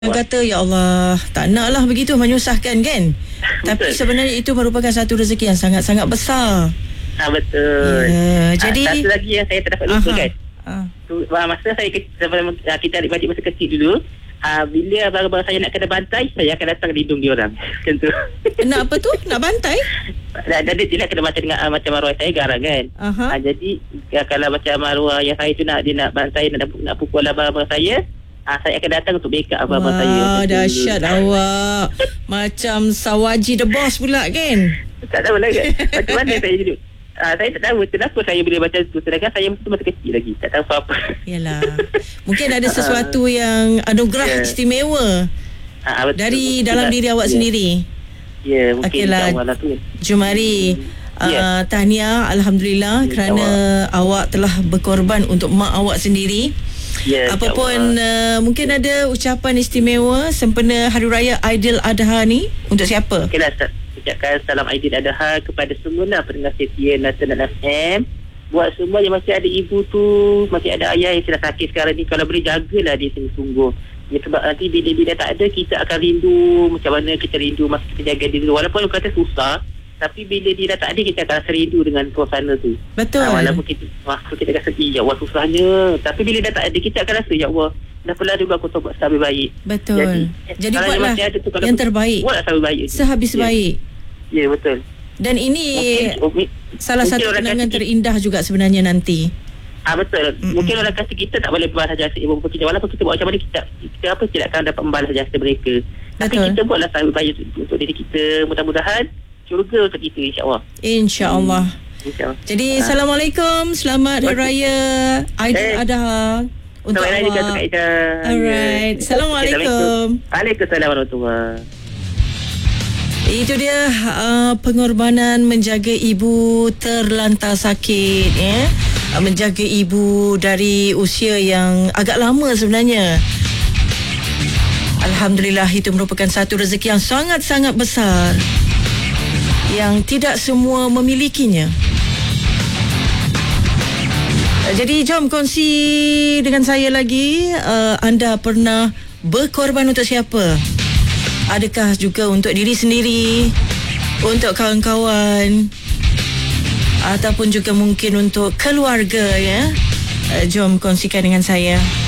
Kata, ya Allah, tak naklah begitu menyusahkan kan. Tapi sebenarnya itu merupakan satu rezeki yang sangat-sangat besar. Betul. Jadi satu lagi yang saya tak dapat lupa kan. Masa saya kita adik-adik masa kecil dulu, bila abang-abang saya nak kena bantai, saya akan datang lindung dia orang. Macam tu. Nak apa tu? Nak bantai? Dan dia nak kena bantai dengan macam arwah saya garang kan. Jadi kalau macam arwah yang saya tu dia nak bantai, nak pukul abang-abang saya akan datang untuk backup abang-abang saya. Wah, dahsyat awak. Macam Sawaji the Boss pula kan? Tak tahu lah kan. Macam mana saya jadi. Saya tak tahu kenapa saya boleh baca tu. Sedangkan saya masih kecil lagi. Tak tahu apa-apa. Yalah. Mungkin ada sesuatu yang anugerah istimewa dari dalam diri awak sendiri. Ya, mungkin insyaAllah tu. Jumari. Tahniah, Alhamdulillah, kerana awak telah berkorban untuk mak awak sendiri. Apapun mungkin ada ucapan istimewa sempena Hari Raya Aidiladha ni untuk siapa? Okeylah, ucapkan salam Aidiladha kepada semua pendengar setia Nasional FM. Buat semua yang masih ada ibu tu, masih ada ayah yang sedang sakit sekarang ni, kalau boleh jagalah dia sungguh-sungguh. Ya, sebab nanti bila tak ada, kita akan rindu macam mana kita rindu masa kita jaga dia dulu. Walaupun kata susah, tapi bila dia dah tak ada, kita akan rasa rindu dengan suasana tu. Betul. Walaupun kita rasa ya Allah susahnya, tapi bila dah tak ada, kita akan rasa ya Allah, dah pernah dulu aku buat lebih baik. Betul. Jadi buatlah yang terbaik, buatlah lebih baik, sehabis baik. Ya, betul. Dan ini salah satu kenangan terindah juga sebenarnya nanti. Betul. Mungkin orang kata kita tak boleh membalas jasa ibu bapa kita. Walaupun kita buat macam mana, kita tidak akan dapat membalas jasa mereka. Tapi kita buatlah lebih baik untuk diri kita. Mudah-mudahan syurga untuk kita, insya-Allah. InsyaAllah. Jadi Assalamualaikum, selamat Hari Raya Aidiladha untuk awak. Alright, Assalamualaikum. Waalaikumsalam warahmatullahi. Itu dia pengorbanan menjaga ibu terlantar sakit, menjaga ibu dari usia yang agak lama sebenarnya. Alhamdulillah, itu merupakan satu rezeki yang sangat-sangat besar yang tidak semua memilikinya. Jadi jom kongsi dengan saya lagi, anda pernah berkorban untuk siapa? Adakah juga untuk diri sendiri, untuk kawan-kawan, ataupun juga mungkin untuk keluarga, ya? Jom kongsikan dengan saya.